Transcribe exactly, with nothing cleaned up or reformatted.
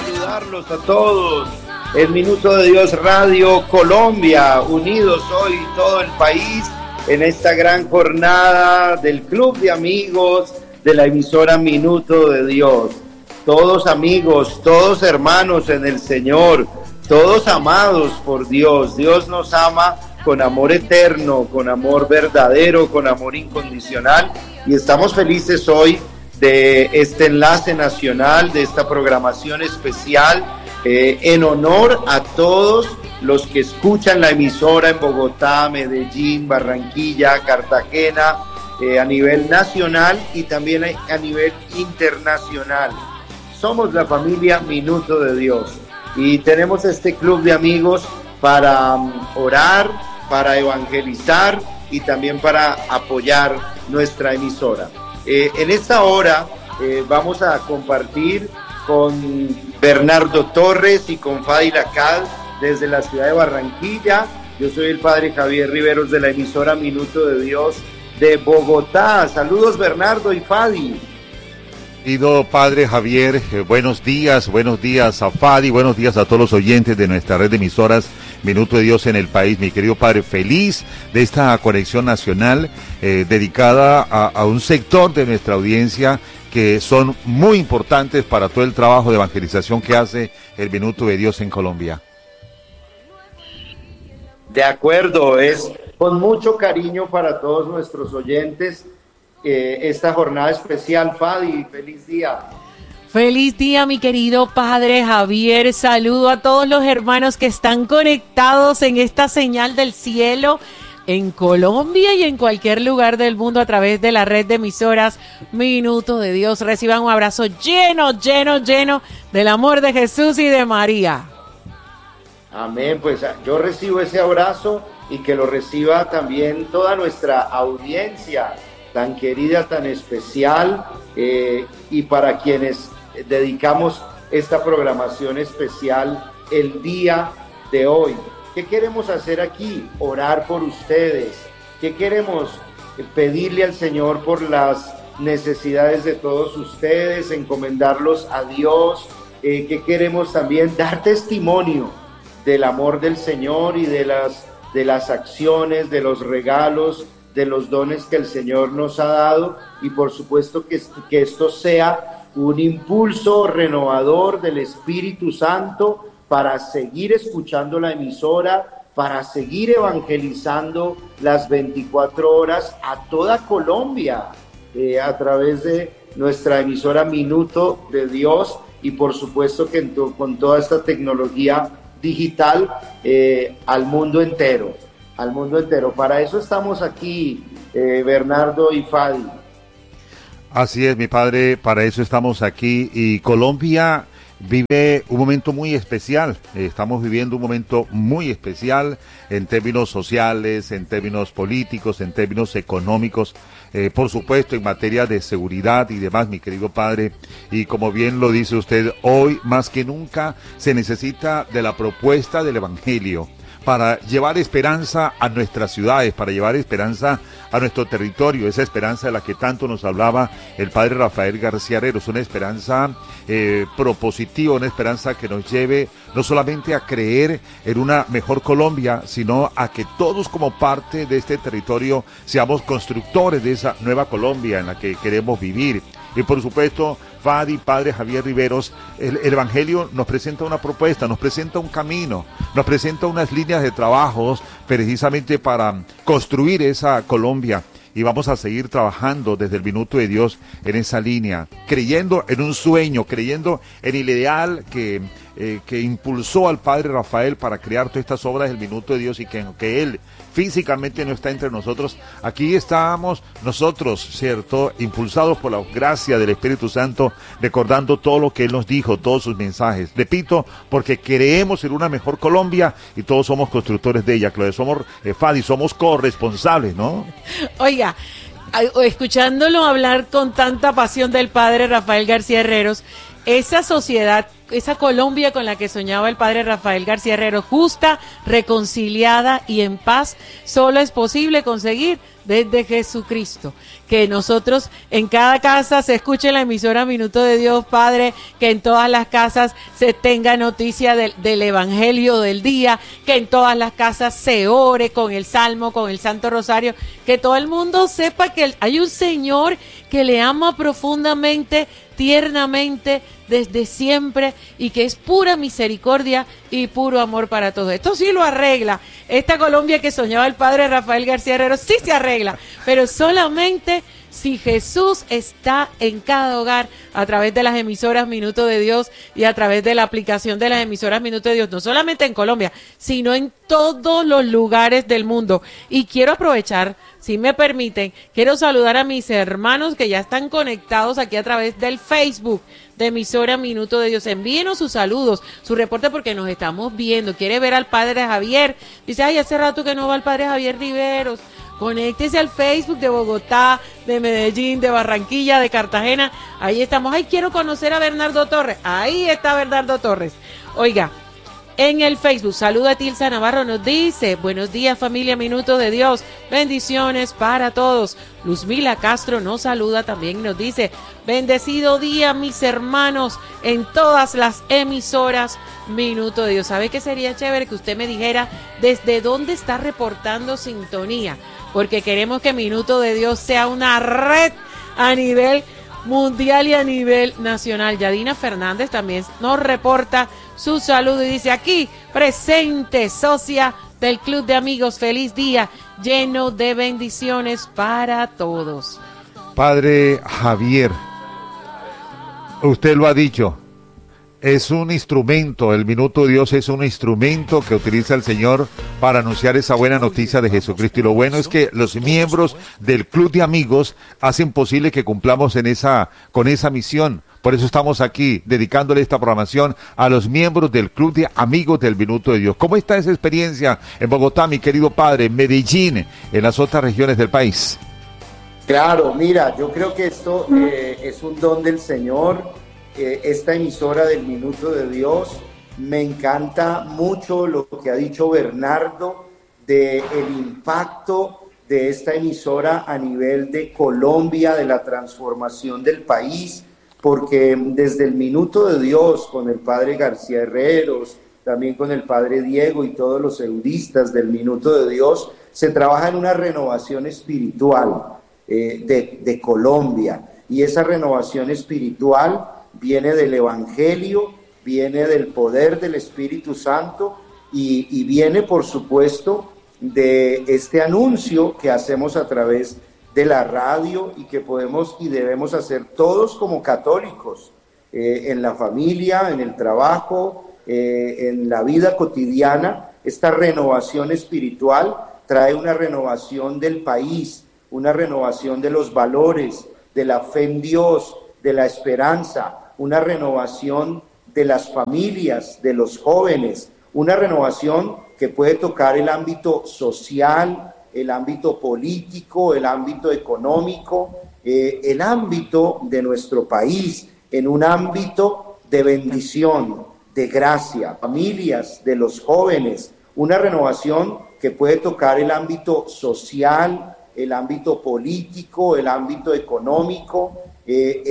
saludarlos a todos. El Minuto de Dios Radio Colombia, unidos hoy todo el país en esta gran jornada del Club de Amigos de la emisora Minuto de Dios. Todos amigos, todos hermanos en el Señor, todos amados por Dios. Dios nos ama con amor eterno, con amor verdadero, con amor incondicional, y estamos felices hoy de este enlace nacional, de esta programación especial, eh, en honor a todos los que escuchan la emisora en Bogotá, Medellín, Barranquilla, Cartagena, eh, a nivel nacional y también a, a nivel internacional. Somos la familia Minuto de Dios y tenemos este club de amigos para um, orar, para evangelizar y también para apoyar nuestra emisora. Eh, en esta hora eh, vamos a compartir con Bernardo Torres y con Fadi Lacal desde la ciudad de Barranquilla. Yo soy el padre Javier Riveros de la emisora Minuto de Dios de Bogotá. Saludos Bernardo y Fadi. Querido padre Javier, eh, buenos días, buenos días a Fadi, buenos días a todos los oyentes de nuestra red de emisoras Minuto de Dios en el país. Mi querido padre, feliz de esta conexión nacional eh, dedicada a, a un sector de nuestra audiencia que son muy importantes para todo el trabajo de evangelización que hace el Minuto de Dios en Colombia. De acuerdo, es con mucho cariño para todos nuestros oyentes eh, esta jornada especial. Fadi, feliz día. Feliz día, mi querido padre Javier. Saludo a todos los hermanos que están conectados en esta señal del cielo en Colombia y en cualquier lugar del mundo a través de la red de emisoras Minuto de Dios. Reciban un abrazo lleno, lleno, lleno del amor de Jesús y de María. Amén, pues yo recibo ese abrazo y que lo reciba también toda nuestra audiencia tan querida, tan especial, eh, y para quienes dedicamos esta programación especial el día de hoy. ¿Qué queremos hacer aquí? Orar por ustedes. ¿Qué queremos? Pedirle al Señor por las necesidades de todos ustedes, encomendarlos a Dios. Eh, ¿Qué queremos también? Dar testimonio del amor del Señor y de las, de las acciones, de los regalos, de los dones que el Señor nos ha dado, y por supuesto que, que esto sea un impulso renovador del Espíritu Santo para seguir escuchando la emisora, para seguir evangelizando las veinticuatro horas a toda Colombia, eh, a través de nuestra emisora Minuto de Dios, y por supuesto que en to- con toda esta tecnología digital eh, al mundo entero, al mundo entero. Para eso estamos aquí, eh, Bernardo y Fadi. Así es, mi padre, para eso estamos aquí, y Colombia vive un momento muy especial. Estamos viviendo un momento muy especial en términos sociales, en términos políticos, en términos económicos, eh, por supuesto en materia de seguridad y demás, mi querido padre. Y como bien lo dice usted, hoy más que nunca se necesita de la propuesta del Evangelio para llevar esperanza a nuestras ciudades, para llevar esperanza a nuestro territorio, esa esperanza de la que tanto nos hablaba el padre Rafael García Herreros, una esperanza eh, propositiva, una esperanza que nos lleve no solamente a creer en una mejor Colombia, sino a que todos como parte de este territorio seamos constructores de esa nueva Colombia en la que queremos vivir. Y por supuesto, Fadi, padre Javier Riveros, el, el Evangelio nos presenta una propuesta, nos presenta un camino, nos presenta unas líneas de trabajos precisamente para construir esa Colombia. Y vamos a seguir trabajando desde el Minuto de Dios en esa línea, creyendo en un sueño, creyendo en el ideal que, eh, que impulsó al padre Rafael para crear todas estas obras del Minuto de Dios, y que, que él físicamente no está entre nosotros. Aquí estamos nosotros, ¿cierto?, impulsados por la gracia del Espíritu Santo, recordando todo lo que Él nos dijo, todos sus mensajes. Repito, porque creemos en una mejor Colombia y todos somos constructores de ella. Claro, somos, eh, Fadi, somos corresponsables, ¿no? Oiga, escuchándolo hablar con tanta pasión del padre Rafael García Herreros, esa sociedad, esa Colombia con la que soñaba el padre Rafael García Herrero, justa, reconciliada y en paz, solo es posible conseguir desde Jesucristo. Que nosotros en cada casa se escuche la emisora Minuto de Dios, Padre, que en todas las casas se tenga noticia del, del Evangelio del día, que en todas las casas se ore con el Salmo, con el Santo Rosario, que todo el mundo sepa que hay un Señor que le ama profundamente, tiernamente, desde siempre, y que es pura misericordia y puro amor para todos. Esto sí lo arregla. Esta Colombia que soñaba el padre Rafael García Herrero sí se arregla, pero solamente si Jesús está en cada hogar a través de las emisoras Minuto de Dios y a través de la aplicación de las emisoras Minuto de Dios, no solamente en Colombia, sino en todos los lugares del mundo. Y quiero aprovechar, si me permiten, quiero saludar a mis hermanos que ya están conectados aquí a través del Facebook de emisora Minuto de Dios. Envíenos sus saludos, su reporte, porque nos estamos viendo. Quiere ver al padre Javier. Dice, ay, hace rato que no va el padre Javier Riveros. Conéctese al Facebook de Bogotá, de Medellín, de Barranquilla, de Cartagena. Ahí estamos. Ay, quiero conocer a Bernardo Torres. Ahí está Bernardo Torres. Oiga, en el Facebook, saluda a Tilsa Navarro, nos dice, buenos días familia Minuto de Dios, bendiciones para todos. Luzmila Castro nos saluda también, nos dice, bendecido día mis hermanos en todas las emisoras Minuto de Dios. ¿Sabe qué sería chévere? Que usted me dijera desde dónde está reportando sintonía, porque queremos que Minuto de Dios sea una red a nivel mundial y a nivel nacional. Yadina Fernández también nos reporta su saludo y dice, aquí presente, socia del Club de Amigos, feliz día, lleno de bendiciones para todos. Padre Javier, usted lo ha dicho, es un instrumento, el Minuto de Dios es un instrumento que utiliza el Señor para anunciar esa buena noticia de Jesucristo. Y lo bueno es que los miembros del Club de Amigos hacen posible que cumplamos en esa, con esa misión. Por eso estamos aquí, dedicándole esta programación a los miembros del Club de Amigos del Minuto de Dios. ¿Cómo está esa experiencia en Bogotá, mi querido padre, en Medellín, en las otras regiones del país? Claro, mira, yo creo que esto eh, es un don del Señor. Eh, esta emisora del Minuto de Dios, me encanta mucho lo que ha dicho Bernardo del impacto de esta emisora a nivel de Colombia, de la transformación del país, porque desde el Minuto de Dios, con el padre García Herreros, también con el padre Diego y todos los eudistas del Minuto de Dios, se trabaja en una renovación espiritual eh, de, de Colombia, y esa renovación espiritual viene del Evangelio, viene del poder del Espíritu Santo y, y viene, por supuesto, de este anuncio que hacemos a través de la radio y que podemos y debemos hacer todos como católicos, eh, en la familia, en el trabajo, eh, en la vida cotidiana. Esta renovación espiritual trae una renovación del país, una renovación de los valores, de la fe en Dios, de la esperanza, una renovación de las familias, de los jóvenes, una renovación que puede tocar el ámbito social, el ámbito político, el ámbito económico, eh, el ámbito de nuestro país, en un ámbito de bendición, de gracia, familias, de los jóvenes, una renovación que puede tocar el ámbito social, el ámbito político, el ámbito económico, eh,